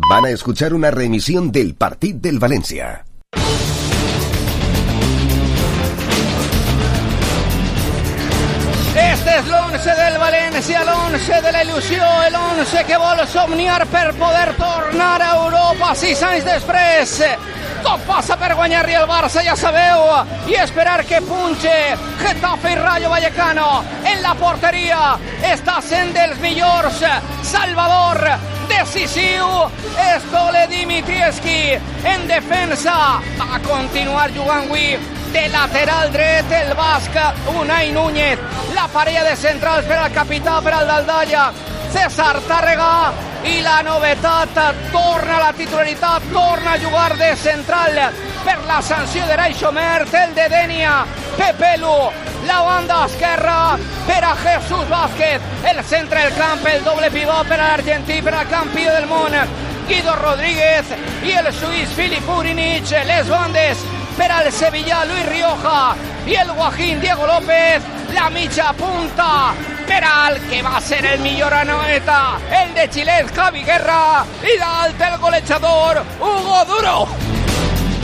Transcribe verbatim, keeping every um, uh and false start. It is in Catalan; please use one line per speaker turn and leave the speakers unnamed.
Van a escuchar una reemisión del partit del València.
Este és l'onze del València, l'onze de la il·lusió, l'onze que vol somniar per poder tornar a Europa sis anys després. Tot passa per guanyar-li el Barça, ja sabeu, i esperar que punxe Getafe i Rayo Vallecano. En la porteria està sent dels millors. Salvador, decisiu, Stole Dimitrievski. En defensa va continuar jugant avui de lateral dret el basc Unai Núñez. La parella de centrals per al capità, per al Daldalla, César Tàrrega, i la novetat, torna a la titularitat, torna a jugar de central per la sanció de Raixo Mert, el de Denia, Pepelu, la banda esquerra per a Jesús Vázquez, el centre del camp, el doble pivot per a l'argentí, per al campió del món, Guido Rodríguez, i el suís Filip Urinic, les bandes per al Sevilla, Luis Rioja, i el guajín Diego López, la mitja punta per al que va ser el millor anoeta, el de Xilès Javi Guerra, i dalt el golejador Hugo Duro.